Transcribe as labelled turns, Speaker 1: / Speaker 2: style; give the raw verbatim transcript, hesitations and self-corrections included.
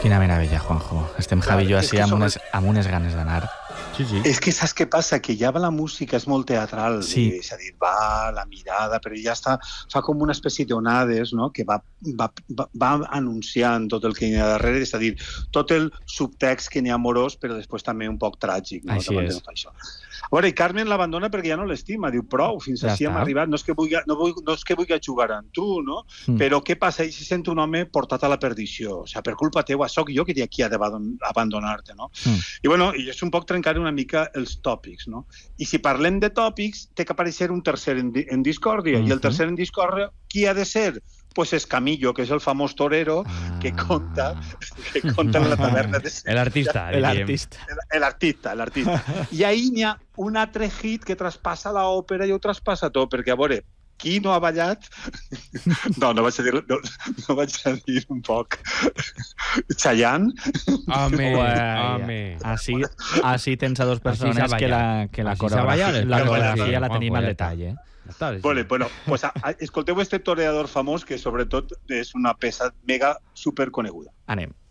Speaker 1: Quina meravella, Juanjo. Estem Javi i jo així amb unes, amb unes ganes d'anar.
Speaker 2: Sí, sí.
Speaker 3: És que saps què passa? Que ja la música és molt teatral,
Speaker 1: sí.
Speaker 3: És a dir, va la mirada, però ja està, fa com una espècie d'onades, no?, que va, va, va, va anunciant tot el que hi ha darrere, és a dir, tot el subtext que n'hi ha amorós, però després també un poc tràgic, no?
Speaker 1: Així és.
Speaker 3: Això. A veure, i Carmen l'abandona perquè ja no l'estima, diu, prou, fins
Speaker 1: ja
Speaker 3: així
Speaker 1: està.
Speaker 3: hem arribat, no és que vulgui, no vull, no és que vulgui jugar amb tu, no? Mm. Però què passa? Ell se sent un home portat a la perdició, o sigui, per culpa teua, sóc jo que aquí ha d'abandonar-te, no? Mm. I bueno, i és un poc trencar una mica els tòpics, no? I si parlem de tòpics, té que aparèixer un tercer en, en discòrdia, mm-hmm. i el tercer en discòrdia, qui ha de ser? Pues es Camillo, que és el famós torero ah. que conta que conta en la taverna de...
Speaker 2: L'artista,
Speaker 1: l'artista.
Speaker 3: L'artista, l'artista. I ahir n'hi ha un altre hit que traspassa l'òpera i ho traspassa tot, perquè, a veure, qui no ha ballat? No, no vaig a dir, no, no vaig a dir un poc. Chayanne?
Speaker 2: Home, home.
Speaker 1: Així, així tens a dos persones que la, que la coreografia, la, coreografia la tenim al detall, eh?
Speaker 3: Vale, bueno, pues a, a, escolteu este toreador famós que sobretot és una peça mega superconeguda.
Speaker 1: Anem.